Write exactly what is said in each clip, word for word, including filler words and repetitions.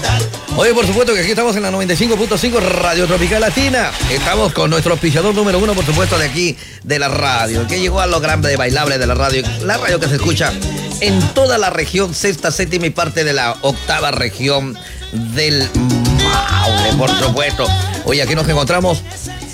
Oye, por supuesto que aquí estamos en la noventa y cinco punto cinco Radio Tropical Latina. Estamos con nuestro auspiciador número uno, por supuesto, de aquí, de la radio, que llegó a lo grande de bailable de la radio. La radio que se escucha en toda la región, sexta, séptima y parte de la octava región del Maule, por supuesto. Oye, aquí nos encontramos.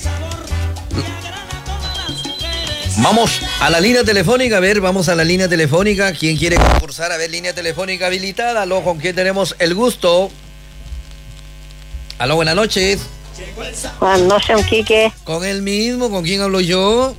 Vamos a la línea telefónica, a ver, vamos a la línea telefónica. ¿Quién quiere concursar? A ver, línea telefónica habilitada. Aló, ¿con quién tenemos el gusto? Aló, buenas noches. Buenas noches, don Quique. Con el mismo, ¿con quién hablo yo?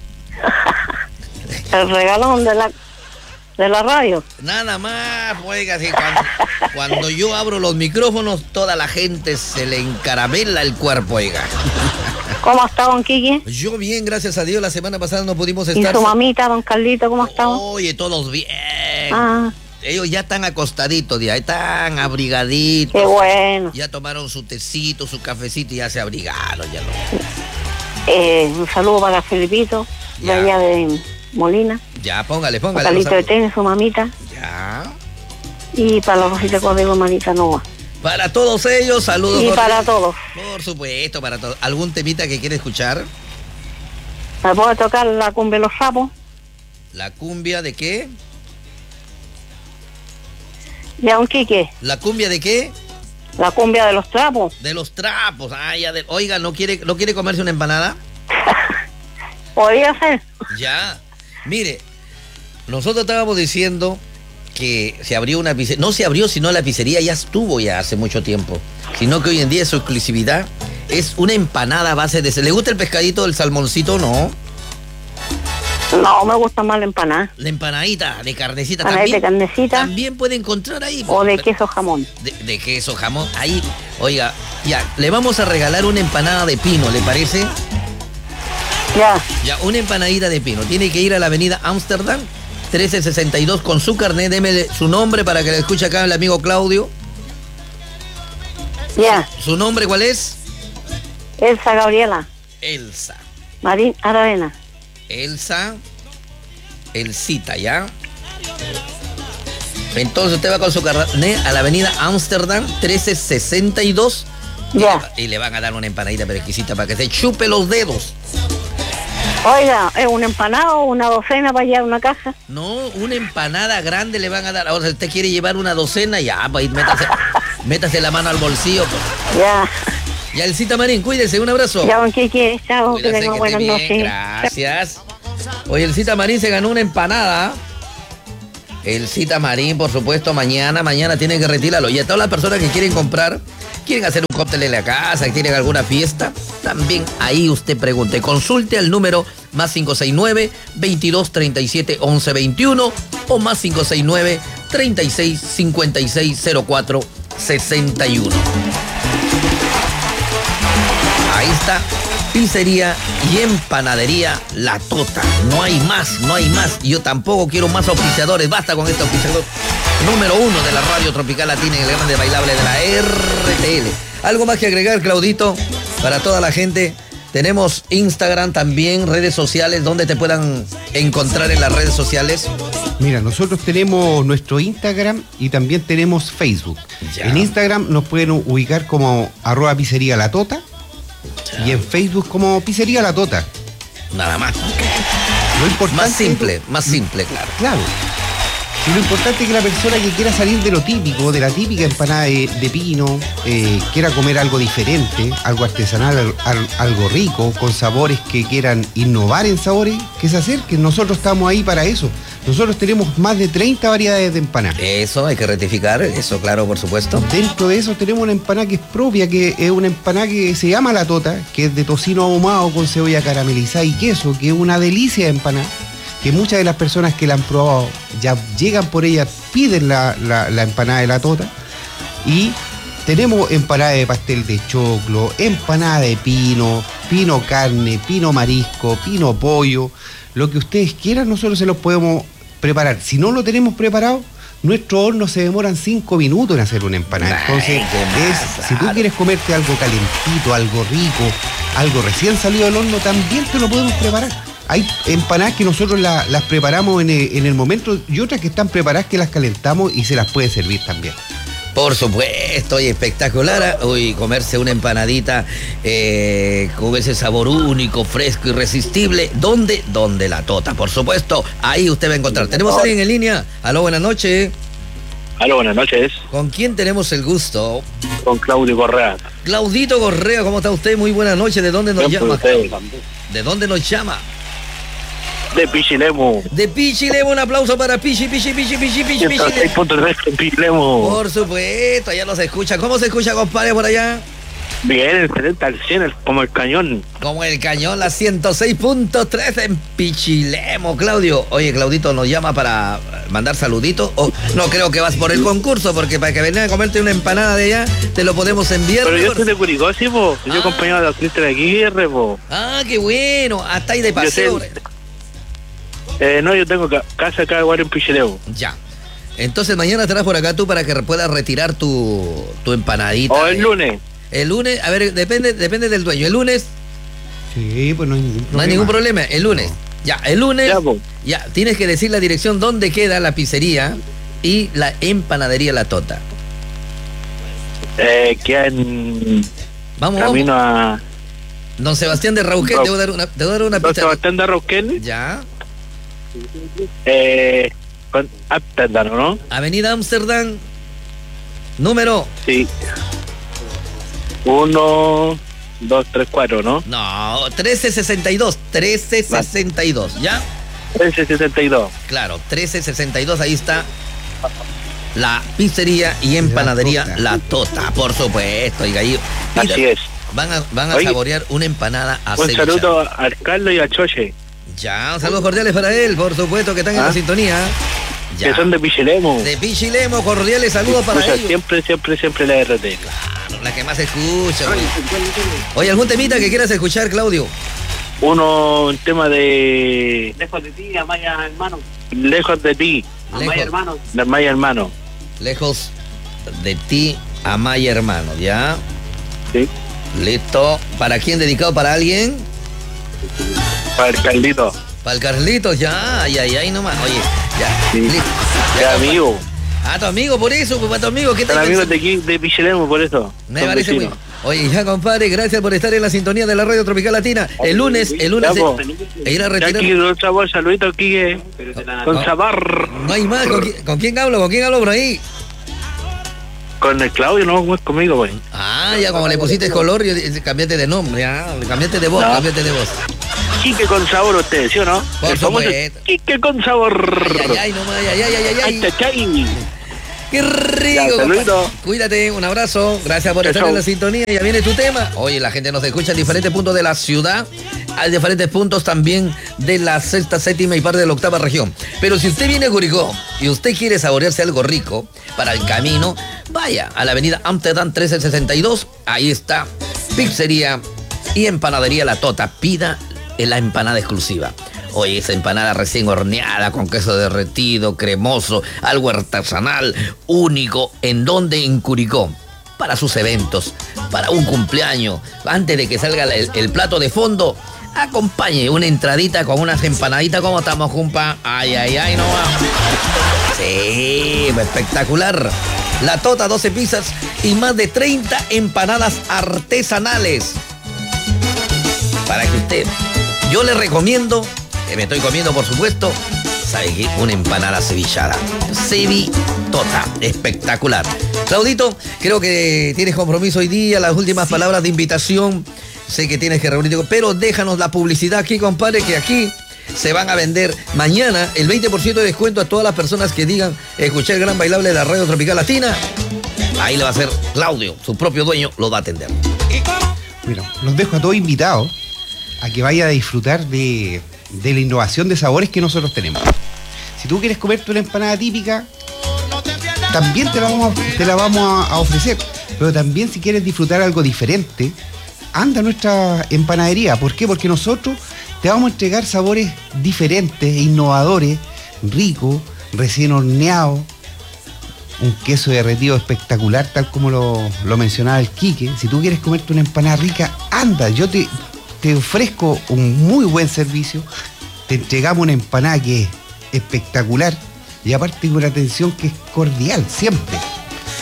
El regalón de la, de la radio. Nada más, oiga, si cuando, cuando yo abro los micrófonos, toda la gente se le encaramela el cuerpo, oiga. ¿Cómo está, don Quique? Yo bien, gracias a Dios. La semana pasada no pudimos estar. ¿Y su mamita, don Carlito, cómo estamos? Oye, todos bien. Ah. Ellos ya están acostaditos, ya están abrigaditos. Qué bueno. Ya tomaron su tecito, su cafecito y ya se abrigaron. Ya lo... eh, un saludo para Felipito, de allá de Molina. Ya, póngale, póngale. Carlito de Tenis, su mamita. Ya. Y para los Rositas Código, manita Nova. Para todos ellos, saludos. Y por... para todos. Por supuesto, para todos. ¿Algún temita que quiere escuchar? ¿Me puedo tocar la cumbia de los sapos? ¿La cumbia de qué? Ya, don Quique. ¿La cumbia de qué? La cumbia de los trapos. De los trapos. Ah, ya de... Oiga, ¿no quiere, ¿no quiere comerse una empanada? Podría ser. Ya. Mire, nosotros estábamos diciendo que se abrió una pizzería. No se abrió, sino la pizzería ya estuvo ya hace mucho tiempo. Sino que hoy en día su exclusividad es una empanada a base de... ¿Le gusta el pescadito, el salmoncito? No. No, me gusta más la empanada. La empanadita de carnecita también. de carnecita. También puede encontrar ahí. O de queso jamón. De, de queso jamón. Ahí, oiga, ya, le vamos a regalar una empanada de pino, ¿le parece? Ya. Ya, una empanadita de pino. Tiene que ir a la avenida Ámsterdam, trece sesenta y dos, con su carnet. Deme su nombre para que le escuche acá el amigo Claudio. Ya. ¿Su nombre cuál es? Elsa Gabriela. Elsa. Marín Aravena. Elsa, Elsita, ¿ya? Entonces usted va con su carnet a la avenida Ámsterdam, trece sesenta y dos. Ya. Y, y le van a dar una empanadita pero exquisita para que se chupe los dedos. Oiga, ¿es una empanada o una docena para llevar una caja? No, una empanada grande le van a dar. Ahora, si usted quiere llevar una docena, ya, pues métase, métase la mano al bolsillo. Pues. Ya. Ya, Elsita Marín, cuídese, un abrazo. Ya, don Quique, chao, Cuídese, que tenga que buenas bien, noches. Gracias. Oye, Elsita Marín se ganó una empanada. Elsita Marín, por supuesto, mañana, mañana tienen que retirarlo. Y a todas las personas que quieren comprar, quieren hacer un cóctel en la casa, que tienen alguna fiesta, también ahí usted pregunte. Consulte al número más cinco seis nueve, veintidós treinta y siete, once veintiuno o más cinco seis nueve, treinta y seis, cincuenta y seis, cero cuatro, sesenta y uno. Ahí está, pizzería y empanadería La Tota. No hay más, no hay más. Yo tampoco quiero más auspiciadores. Basta con este auspiciador número uno de la Radio Tropical Latina en el grande bailable de la R T L. ¿Algo más que agregar, Claudito? Para toda la gente, tenemos Instagram también, redes sociales, donde te puedan encontrar en las redes sociales. Mira, nosotros tenemos nuestro Instagram y también tenemos Facebook. Ya. En Instagram nos pueden ubicar como arroba pizzería La Tota. Ya. Y en Facebook como Pizzería La Tota. Nada más. Lo importante más simple, es, más simple, claro. Claro. Y lo importante es que la persona que quiera salir de lo típico, de la típica empanada de, de pino, eh, quiera comer algo diferente, algo artesanal, al, al, algo rico, con sabores que quieran innovar en sabores, que se acerquen. Nosotros estamos ahí para eso. Nosotros tenemos más de treinta variedades de empanadas. Eso hay que rectificar, eso claro, por supuesto. Dentro de eso tenemos una empanada que es propia, que es una empanada que se llama La Tota, que es de tocino ahumado con cebolla caramelizada y queso, que es una delicia de empanada, que muchas de las personas que la han probado ya llegan por ella, piden la, la, la empanada de La Tota. Y tenemos empanada de pastel de choclo, empanada de pino, pino carne, pino marisco, pino pollo. Lo que ustedes quieran, nosotros se los podemos preparar. Si no lo tenemos preparado, nuestro horno se demoran cinco minutos en hacer una empanada. Entonces, es, si tú quieres comerte algo calentito, algo rico, algo recién salido del horno, también te lo podemos preparar. Hay empanadas que nosotros la, las preparamos en el, en el momento y otras que están preparadas que las calentamos y se las puede servir también. Por supuesto, y espectacular. Uy, comerse una empanadita eh, con ese sabor único, fresco, irresistible. ¿Dónde? Donde La Tota, por supuesto. Ahí usted va a encontrar. ¿Tenemos a alguien en línea? Aló, buenas noches. Aló, buenas noches. ¿Con quién tenemos el gusto? Con Claudio Correa. Claudito Correa, ¿cómo está usted? Muy buenas noches. ¿De dónde nos llama? ¿De dónde nos llama? De Pichilemu. De Pichilemu, un aplauso para Pichi, Pichi, Pichi, Pichi, Pichi, Pichi. seis punto tres en Pichilemu. Por supuesto, ya nos escucha. ¿Cómo se escucha, compadre, por allá? Bien, excelente, al cien, el- como el cañón. Como el cañón, la ciento seis punto tres en Pichilemu, Claudio. Oye, Claudito, ¿nos llama para mandar saluditos? O no creo que vas por el concurso, porque para que vengas a comerte una empanada de allá, te lo podemos enviar. Pero yo por- soy de Curicó, sí, po. Yo Ah. acompañado de la Cristian Aguirre, po. Ah, qué bueno. Hasta ahí de paseo. sé. Eh, no, yo tengo ca- casa acá igual en Pichilemu. Ya. Entonces mañana estarás por acá tú para que puedas retirar tu, tu empanadita. O el lunes. El lunes, a ver, depende, depende del dueño. El lunes Sí, pues no hay ningún problema. no hay ningún problema. El lunes. Ya, el lunes. Ya, po. Ya, tienes que decir la dirección donde queda la pizzería y la empanadería La Tota. Eh, queda en Vamos, camino vamos. a Don Sebastián de Rauquén, Rau- te voy a dar una, te voy a dar una Don pizza. Sebastián de Rauquén. Ya. Eh, con Amsterdam, ¿no? Avenida Amsterdam, número. Sí. Uno, dos, tres, cuatro, ¿no? No, trece sesenta y dos. trece sesenta y dos, ¿ya? trece sesenta y dos. Claro, trece sesenta y dos, ahí está la pizzería y empanadería La La Tota. Tota, por supuesto. Oiga, ahí pida- Así es. van a, van a Oye, saborear una empanada Un acevichada. saludo al Carlos y a Choche, Ya, saludos cordiales para él, por supuesto, que están en Ah. la sintonía. Ya. que son de Pichilemu. De Pichilemu, cordiales saludos para Escucha ellos. siempre, siempre, siempre la R T. Claro, la que más escucha. Oye. Oye, ¿algún temita que quieras escuchar, Claudio? Uno, un tema de Lejos de ti, Amaya hermano. Lejos de ti, Amaya Lejos, hermano. de Maya Hermano. lejos de ti, Amaya hermano, ¿ya? Sí. Listo. ¿Para quién dedicado? ¿Para alguien? Para el Carlito. Para el Carlitos, ya, ay, ay, ay, nomás. Oye, ya, Sí. listo. Ya, compa- amigo. Ah, tu amigo, por eso, pues para tu amigo, ¿qué te Son amigos de aquí, de Pichilemu, por eso. Me Son parece muy vecinos. Oye, ya, compadre, gracias por estar en la sintonía de la Radio Tropical Latina. El lunes, el lunes, Ya, po. e ir a Ya, retirar. Kike, con sabor, saludito, Kike. Con No. sabor. No hay más. ¿Con quién, con quién hablo? ¿Con quién hablo por ahí? Con el Claudio, no, ¿cómo es conmigo, pues? Ah, ya como le pusiste color, yo, eh, cambiaste de nombre, ya, cambiaste de voz, No. cambiaste de voz. Kike con sabor, usted, ¿sí o no? Por El famoso supuesto. Kike con sabor. Ay, ay, ay, nomás, ay, ay, ay, ay, Ay, ay. chachai. Qué rico. Ya, saludito. compadre. Cuídate, un abrazo. Gracias por Chau, estar chau. en la sintonía. Ya viene tu tema. Oye, la gente nos escucha en diferentes puntos de la ciudad. Hay diferentes puntos también de la sexta, séptima y parte de la octava región. Pero si usted viene a Curicó y usted quiere saborearse algo rico para el camino, vaya a la avenida Amsterdam trece sesenta y dos. Ahí está pizzería y empanadería La Tota. Pida la empanada exclusiva. Oye, esa empanada recién horneada con queso derretido, cremoso, algo artesanal, único. ¿En dónde? En Curicó. Para sus eventos, para un cumpleaños, antes de que salga el, el plato de fondo, acompañe una entradita con unas empanaditas. ¿Cómo estamos, compa? Ay, ay, ay, no va. Sí, espectacular. La Tota, doce pizzas y más de treinta empanadas artesanales. Para que usted, yo le recomiendo, que me estoy comiendo por supuesto, ¿sabe qué? Una empanada sevillada. Cevi Tota, espectacular. Claudito, creo que tienes compromiso hoy día, las últimas palabras de invitación. Sé que tienes que reunirte, pero déjanos la publicidad aquí, compadre, que aquí se van a vender mañana el veinte por ciento de descuento a todas las personas que digan escuché el gran bailable de la Radio Tropical Latina. Ahí le va a hacer Claudio, su propio dueño, lo va a atender. Mira, los dejo a todos invitados a que vaya a disfrutar de, de la innovación de sabores que nosotros tenemos. Si tú quieres comerte una empanada típica, también te la vamos, a, te la vamos a, a ofrecer. Pero también si quieres disfrutar algo diferente, anda a nuestra empanadería. ¿Por qué? Porque nosotros te vamos a entregar sabores diferentes, innovadores, ricos, recién horneados, un queso derretido espectacular, tal como lo, lo mencionaba el Quique. Si tú quieres comerte una empanada rica, anda, yo te, te ofrezco un muy buen servicio, te entregamos una empanada que es espectacular y aparte con una atención que es cordial, siempre.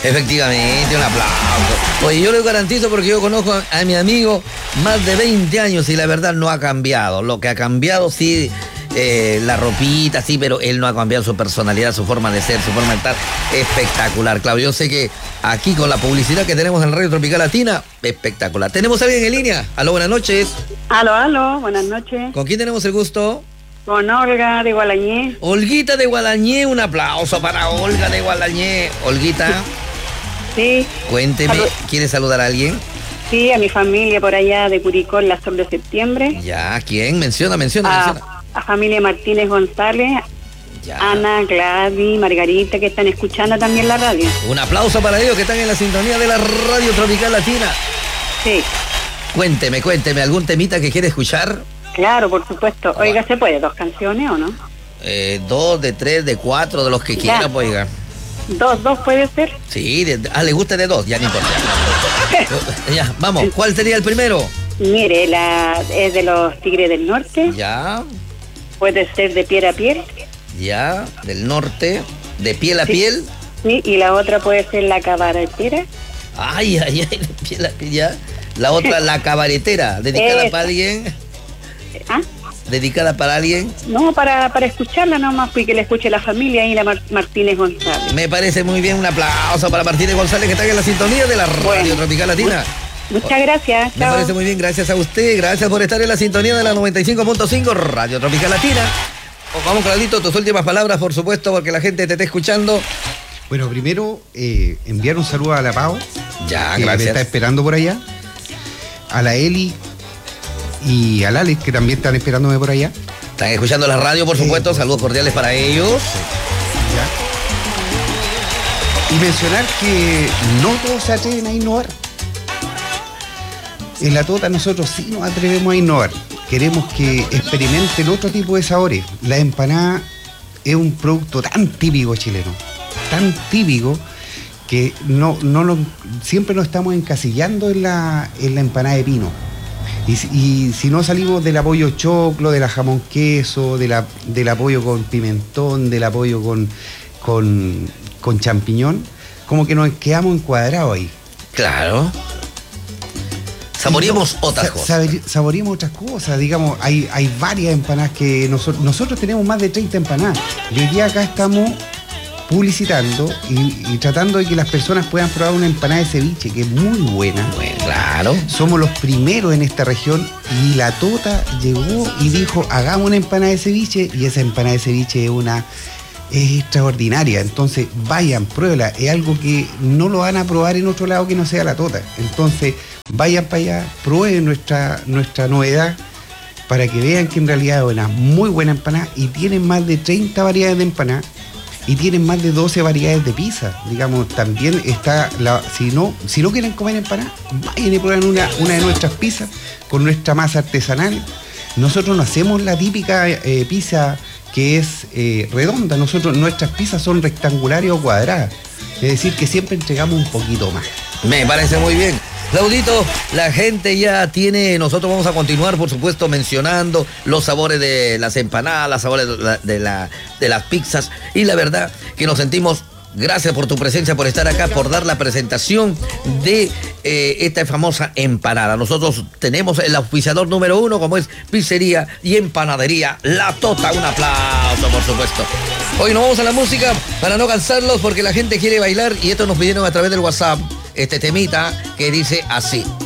Efectivamente, un aplauso. Oye, yo lo garantizo porque yo conozco a, a mi amigo más de veinte años y la verdad no ha cambiado. Lo que ha cambiado, sí, eh, la ropita, sí, pero él no ha cambiado su personalidad, su forma de ser, su forma de estar. Espectacular, Claudio. Yo sé que aquí con la publicidad que tenemos en Radio Tropical Latina, espectacular. ¿Tenemos a alguien en línea? Aló, buenas noches. Aló, aló, buenas noches. ¿Con quién tenemos el gusto? Con Olga de Gualañé. Olguita de Gualañé, un aplauso para Olga de Gualañé. Olguita. Sí. Cuénteme, Salud. ¿quiere saludar a alguien? Sí, a mi familia por allá de Curicó, en la Sol de Septiembre. Ya, ¿quién? Menciona, menciona, A, menciona. a familia Martínez González, Ya. Ana, Gladys, Margarita, que están escuchando también la radio. Un aplauso para ellos que están en la sintonía de la Radio Tropical Latina. Sí, Cuénteme, cuénteme, ¿algún temita que quiere escuchar? claro, por supuesto. Oiga, ¿se puede dos canciones o no? Eh, dos, de tres, de cuatro, de los que quiera, Ya. pues, oiga. Dos, dos puede ser. Sí, de, ah, le gusta de dos, ya no importa. Ya, vamos, ¿cuál sería el primero? Mire, la es de los Tigres del Norte. Ya, Puede ser de piel a piel. ya, del norte, de piel a Sí. piel. Sí, y la otra puede ser la cabaretera. Ay, ay, ay, de piel a piel, ya. La otra, la cabaretera, dedicada Esa. para alguien. ¿Ah? Dedicada para alguien. No, para, para escucharla nomás, pues que la escuche la familia y la Mar- Martínez González. Me parece muy bien, un aplauso para Martínez González que está en la sintonía de la Radio Bueno. Tropical Latina. Muchas gracias. Me Chao. parece muy bien, gracias a usted, gracias por estar en la sintonía de la noventa y cinco punto cinco Radio Tropical Latina. Oh, vamos, Claudito, tus últimas palabras, por supuesto, porque la gente te está escuchando. Bueno, primero, eh, enviar un saludo a la Pau, Ya, que me está gracias. esperando por allá. A la Eli y al Alex, que también están esperándome por allá. Están escuchando la radio, por supuesto, saludos cordiales para ellos. ¿Ya? Y mencionar que no todos se atreven a innovar. En la Tota nosotros sí nos atrevemos a innovar. Queremos que experimenten otro tipo de sabores. La empanada es un producto tan típico chileno, tan típico, que no, no lo- siempre nos estamos encasillando en la, en la empanada de pino. Y, si- y si no salimos del apoyo choclo, de la jamón queso, de la, del apoyo con pimentón, del apoyo con, con, con champiñón, como que nos quedamos encuadrados ahí. Claro. Saboreemos Y no, otras sa- cosas. sabe- Saboreemos otras cosas, digamos, hay, hay varias empanadas que nosotros, nosotros tenemos más de treinta empanadas. Y hoy día acá estamos publicitando y, y tratando de que las personas puedan probar una empanada de ceviche, que es muy buena. Bueno, claro. Somos los primeros en esta región y la Tota llegó y dijo, hagamos una empanada de ceviche, y esa empanada de ceviche es una es extraordinaria. Entonces vayan, pruébela, es algo que no lo van a probar en otro lado que no sea la Tota. Entonces vayan para allá, prueben nuestra, nuestra novedad para que vean que en realidad es una muy buena empanada, y tienen más de treinta variedades de empanada y tienen más de doce variedades de pizza. Digamos, también está la, si no, si no quieren comer empanada, vayan y prueben una, una de nuestras pizzas con nuestra masa artesanal. Nosotros no hacemos la típica eh, pizza que es eh, redonda. Nosotros, nuestras pizzas son rectangulares o cuadradas. Es decir, que siempre entregamos un poquito más. Me parece muy bien. Claudito, la gente ya tiene, nosotros vamos a continuar, por supuesto, mencionando los sabores de las empanadas, los sabores de, la, de, la, de las pizzas, y la verdad que nos sentimos, gracias por tu presencia, por estar acá, por dar la presentación de eh, esta famosa empanada. Nosotros tenemos el auspiciador número uno, como es Pizzería y Empanadería La Tota. Un aplauso, por supuesto. Hoy nos vamos a la música para no cansarlos, porque la gente quiere bailar, y esto nos pidieron a través del WhatsApp, este temita que dice así.